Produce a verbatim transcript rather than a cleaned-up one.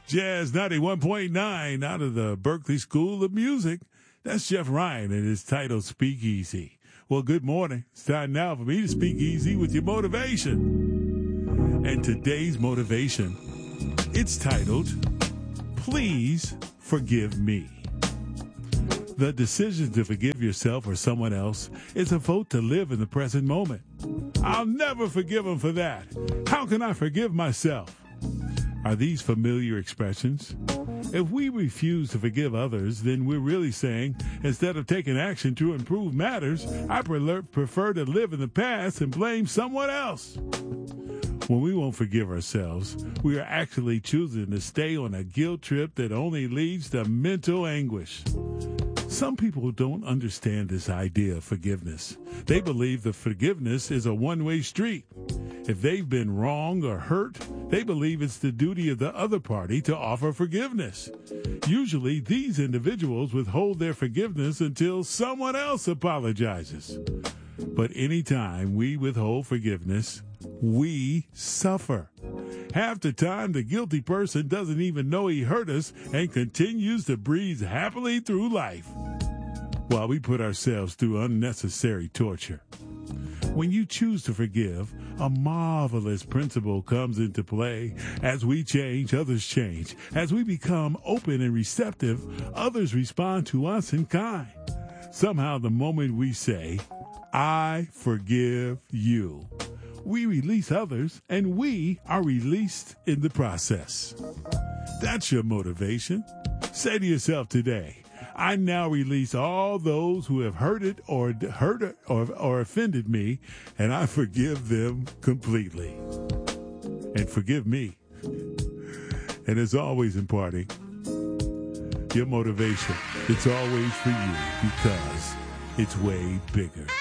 Jazz ninety-one point nine out of the Berkeley School of Music. That's Jeff Ryan and his title Speakeasy. Well, good morning. It's time now for me to speak easy with your motivation. And today's motivation, it's titled, Please Forgive Me. The decision to forgive yourself or someone else is a vote to live in the present moment. I'll never forgive them for that. How can I forgive myself? Are these familiar expressions? If we refuse to forgive others, then we're really saying, instead of taking action to improve matters, I prefer to live in the past and blame someone else. When we won't forgive ourselves, we are actually choosing to stay on a guilt trip that only leads to mental anguish. Some people don't understand this idea of forgiveness. They believe that forgiveness is a one-way street. If they've been wronged or hurt, they believe it's the duty of the other party to offer forgiveness. Usually, these individuals withhold their forgiveness until someone else apologizes. But anytime we withhold forgiveness, we suffer. Half the time, the guilty person doesn't even know he hurt us and continues to breeze happily through life, while we put ourselves through unnecessary torture. When you choose to forgive, a marvelous principle comes into play. As we change, others change. As we become open and receptive, others respond to us in kind. Somehow, the moment we say, I forgive you, we release others, and we are released in the process. That's your motivation. Say to yourself today, I now release all those who have hurt it or hurt it or, or offended me, and I forgive them completely. And forgive me. And as always in party, your motivation, it's always for you because it's way bigger.